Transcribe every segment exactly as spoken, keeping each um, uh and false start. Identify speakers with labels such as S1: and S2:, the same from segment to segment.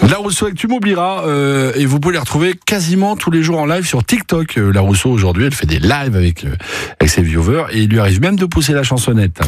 S1: La Rousseau avec Tu m'oublieras, euh, et vous pouvez les retrouver quasiment tous les jours en live sur TikTok. Euh, La Rousseau aujourd'hui, elle fait des lives avec, euh, avec ses viewers et il lui arrive même de pousser la chansonnette.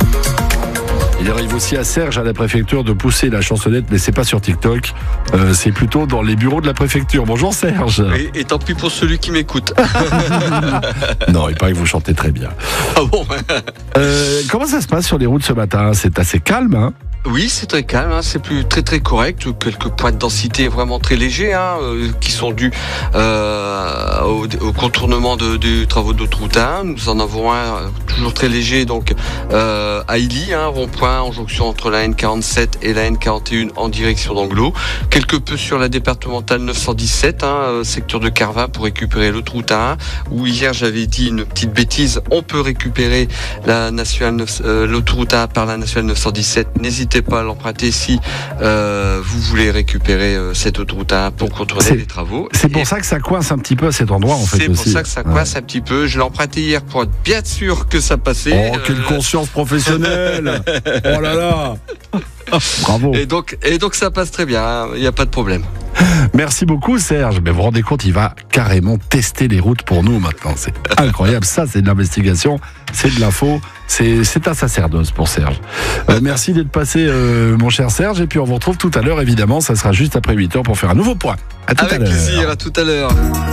S1: Il arrive aussi à Serge, à la préfecture, de pousser la chansonnette, mais c'est pas sur TikTok, euh, c'est plutôt dans les bureaux de la préfecture. Bonjour Serge.
S2: Et, et tant pis pour celui qui m'écoute.
S1: Non, il paraît que vous chantez très bien.
S2: Ah bon?
S1: euh, Comment ça se passe sur les routes ce matin? C'est assez calme, hein?
S2: Oui, c'est très calme, hein, c'est plus très très correct. Quelques points de densité vraiment très légers, hein, euh, qui sont dus euh, au, au contournement de, des travaux d'autoroute un. Nous en avons un euh, toujours très léger, donc euh, à Illy, hein, rond-point en jonction entre la N quarante-sept et la N quarante et un en direction d'Anglo. Quelque peu sur la départementale neuf cent dix-sept, hein, euh, secteur de Carvin pour récupérer l'autoroute un. Où hier j'avais dit une petite bêtise, on peut récupérer la nationale neuf, euh, l'autoroute un par la nationale neuf cent dix-sept. N'hésitez pas à l'emprunter si euh, vous voulez récupérer euh, cette autoroute un pour contourner
S1: C'est-
S2: les travaux.
S1: C'est pour
S2: Et
S1: ça que ça coince un petit peu à cet endroit, en fait.
S2: c'est pour
S1: aussi.
S2: ça que ça coince un petit peu. Je l'ai emprunté hier pour être bien sûr que ça passait.
S1: Oh, quelle
S2: Euh,
S1: conscience professionnelle. Oh là là. Bravo.
S2: et donc, et donc ça passe très bien. Il n'y a pas de problème.
S1: Merci beaucoup Serge. Mais vous vous rendez compte, il va carrément tester les routes pour nous maintenant. C'est incroyable. Ça, c'est de l'investigation, c'est de l'info, c'est, c'est un sacerdoce pour Serge. Euh, merci d'être passé, euh, mon cher Serge. Et puis on vous retrouve tout à l'heure, évidemment. Ça sera juste après huit heures pour faire un nouveau point. À tout à
S2: Avec
S1: l'heure.
S2: plaisir. À tout à l'heure.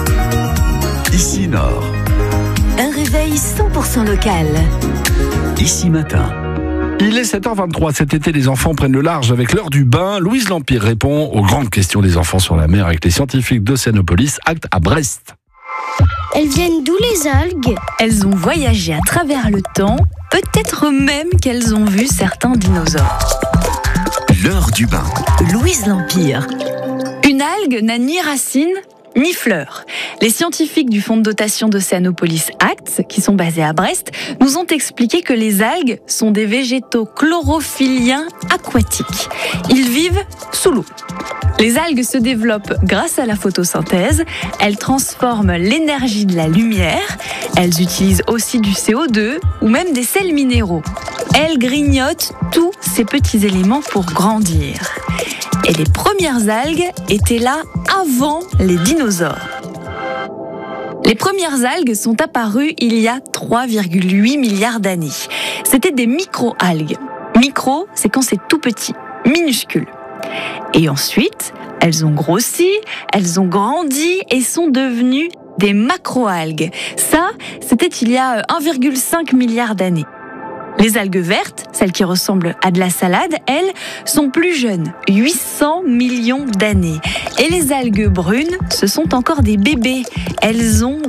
S3: Ici Nord,
S4: Un réveil cent pour cent local.
S3: ici Matin.
S1: Il est sept heures vingt-trois. Cet été, les enfants prennent le large avec l'heure du bain. Louise Lampire répond aux grandes questions des enfants sur la mer avec les scientifiques d'Océanopolis, acte à Brest.
S5: Elles viennent d'où les algues?
S4: Elles ont voyagé à travers le temps, peut-être même qu'elles ont vu certains dinosaures.
S3: L'heure du bain.
S4: Louise Lampire. Une algue n'a ni racines ni fleurs. Les scientifiques du fonds de dotation d'Océanopolis Acts, qui sont basés à Brest, nous ont expliqué que les algues sont des végétaux chlorophylliens aquatiques. Ils vivent sous l'eau. Les algues se développent grâce à la photosynthèse. Elles transforment l'énergie de la lumière. Elles utilisent aussi du C O deux ou même des sels minéraux. Elles grignotent tous ces petits éléments pour grandir. Et les premières algues étaient là avant les dinosaures. Les premières algues sont apparues il y a trois virgule huit milliards d'années. C'était des micro-algues. Micro, c'est quand c'est tout petit, minuscule. Et ensuite, elles ont grossi, elles ont grandi et sont devenues des macro-algues. Ça, c'était il y a un virgule cinq milliard d'années. Les algues vertes, celles qui ressemblent à de la salade, elles, sont plus jeunes, huit cents millions d'années. Et les algues brunes, ce sont encore des bébés. Elles ont